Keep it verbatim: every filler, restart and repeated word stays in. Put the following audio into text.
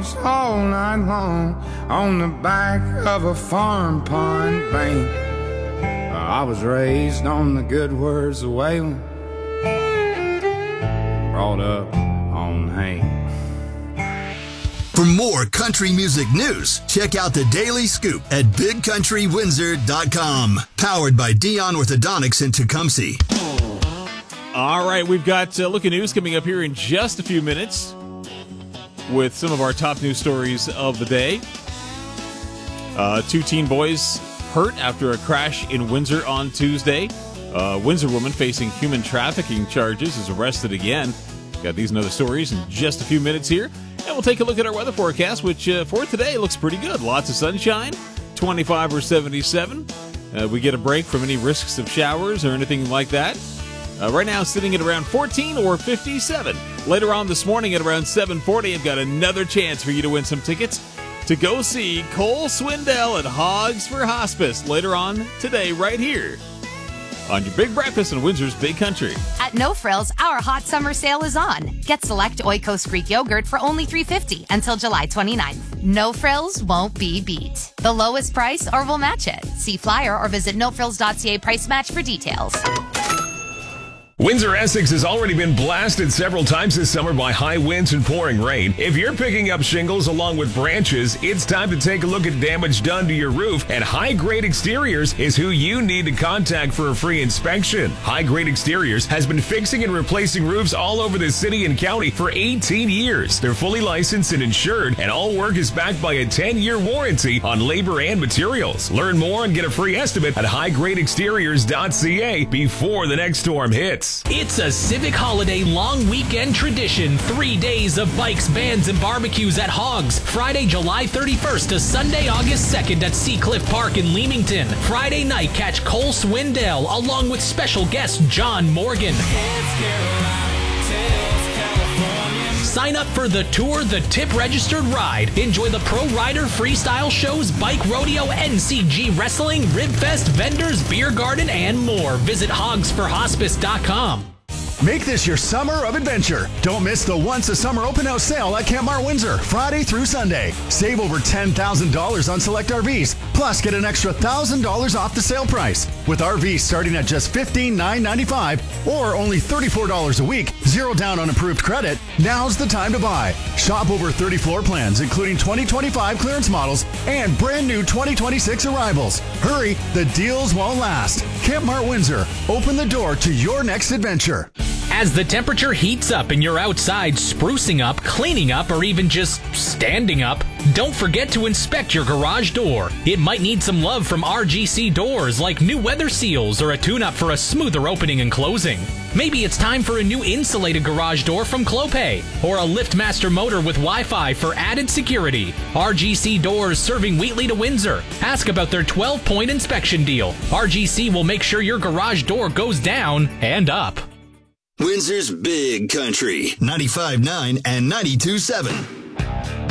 walks all night long on the back of a farm pond bank. I was raised on the good words of Waylon, brought up on Hank. For more country music news, check out the Daily Scoop at big country windsor dot com. Powered by Dion Orthodontics in Tecumseh. All right, we've got uh, Look at News coming up here in just a few minutes with some of our top news stories of the day. Uh, two teen boys hurt after a crash in Windsor on Tuesday. A Windsor woman facing human trafficking charges is arrested again. Got these and other stories in just a few minutes here. And we'll take a look at our weather forecast, which uh, for today looks pretty good. Lots of sunshine, twenty-five or seventy-seven. Uh, we get a break from any risks of showers or anything like that. Uh, right now, sitting at around fourteen or fifty-seven. Later on this morning at around seven forty, I've got another chance for you to win some tickets to go see Cole Swindell at Hogs for Hospice later on today, right here on your Big Breakfast in Windsor's Big Country. At No Frills, our hot summer sale is on. Get select Oikos Greek yogurt for only three dollars and fifty cents until July twenty-ninth. No Frills won't be beat. The lowest price or we'll match it. See flyer or visit no frills dot c a price match for details. Windsor, Essex has already been blasted several times this summer by high winds and pouring rain. If you're picking up shingles along with branches, it's time to take a look at damage done to your roof, and High Grade Exteriors is who you need to contact for a free inspection. High Grade Exteriors has been fixing and replacing roofs all over the city and county for eighteen years. They're fully licensed and insured, and all work is backed by a ten-year warranty on labor and materials. Learn more and get a free estimate at high grade exteriors dot c a before the next storm hits. It's a Civic Holiday long weekend tradition. Three days of bikes, bands, and barbecues at Hogs. Friday, July thirty-first to Sunday, August second at Seacliff Park in Leamington. Friday night, catch Cole Swindell along with special guest John Morgan. Sign up for the tour, the tip registered ride. Enjoy the Pro Rider freestyle shows, bike rodeo, N C G wrestling, rib fest, vendors, beer garden, and more. Visit hogs for hospice dot com. Make this your summer of adventure. Don't miss the Once a Summer Open House sale at Camp Mart Windsor, Friday through Sunday. Save over ten thousand dollars on select R Vs, plus get an extra one thousand dollars off the sale price. With R Vs starting at just fifteen thousand nine hundred ninety-five dollars or only thirty-four dollars a week, zero down on approved credit, now's the time to buy. Shop over thirty floor plans, including twenty twenty-five clearance models and brand new twenty twenty-six arrivals. Hurry, the deals won't last. Camp Mart Windsor, open the door to your next adventure. As the temperature heats up and you're outside sprucing up, cleaning up, or even just standing up, don't forget to inspect your garage door. It might need some love from R G C Doors, like new weather seals or a tune-up for a smoother opening and closing. Maybe it's time for a new insulated garage door from Clopay, or a LiftMaster motor with Wi-Fi for added security. R G C Doors serving Wheatley to Windsor. Ask about their twelve point inspection deal. R G C will make sure your garage door goes down and up. Windsor's Big Country, ninety-five point nine and ninety-two point seven.